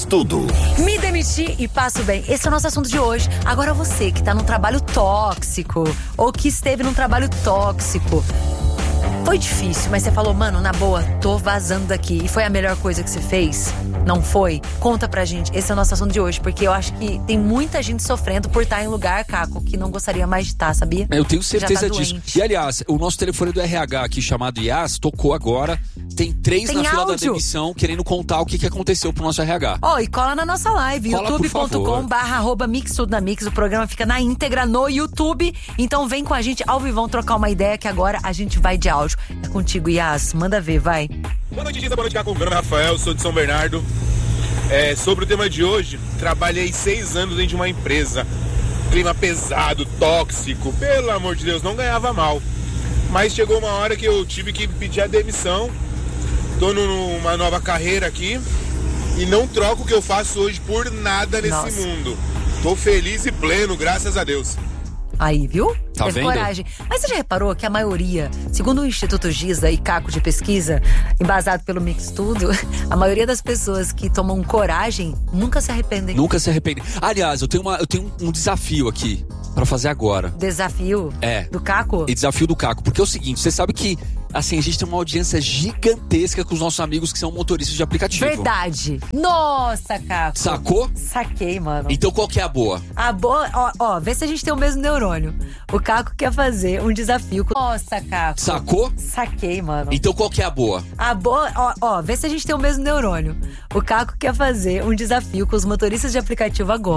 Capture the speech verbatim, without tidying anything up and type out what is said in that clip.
Tudo. Me demiti e passo bem. Esse é o nosso assunto de hoje. Agora você que tá num trabalho tóxico ou que esteve num trabalho tóxico. Foi difícil, mas você falou, mano, na boa, tô vazando daqui. E foi a melhor coisa que você fez? Não foi? Conta pra gente. Esse é o nosso assunto de hoje, porque eu acho que tem muita gente sofrendo por estar em lugar, Caco, que não gostaria mais de estar, sabia? Eu tenho certeza Já tá disso. doente. E aliás, o nosso telefone do R H aqui, chamado I A S, tocou agora. Tem três Tem na fila da áudio? demissão querendo contar o que, que aconteceu pro nosso R H. Ó, oh, e cola na nossa live, Cola, por youtube ponto com favor. barra arroba mix tudo na mix. O programa fica na íntegra no YouTube. Então vem com a gente ao vivão trocar uma ideia, que agora a gente vai de áudio. É contigo, Yas. Manda ver, vai. Boa noite, Gisa. Boa noite, Caco. Meu nome é Rafael, sou de São Bernardo. É, sobre o tema de hoje, trabalhei seis anos dentro de uma empresa. Clima pesado, tóxico, pelo amor de Deus, não ganhava mal. Mas chegou uma hora que eu tive que pedir a demissão. Tô numa nova carreira aqui e não troco o que eu faço hoje por nada nesse Nossa. mundo. Tô feliz e pleno, graças a Deus. Aí, viu? Tá Teve vendo? coragem. Mas você já reparou que a maioria, segundo o Instituto Giza e Caco de pesquisa, embasado pelo Mix Tudo, a maioria das pessoas que tomam coragem nunca se arrependem. Nunca se arrepende. Aliás, eu tenho, uma, eu tenho um, um desafio aqui pra fazer agora. Desafio É. do Caco? E desafio do Caco. Porque é o seguinte, você sabe que assim, a gente tem uma audiência gigantesca com os nossos amigos que são motoristas de aplicativo. Verdade. Nossa, Caco. Sacou? Saquei, mano. Então qual que é a boa? A boa, ó, ó, vê se a gente tem o mesmo neurônio. O Caco quer fazer um desafio com... Nossa, Caco. Sacou? Saquei, mano. Então qual que é a boa? A boa, ó, ó, vê se a gente tem o mesmo neurônio. O Caco quer fazer um desafio com os motoristas de aplicativo agora.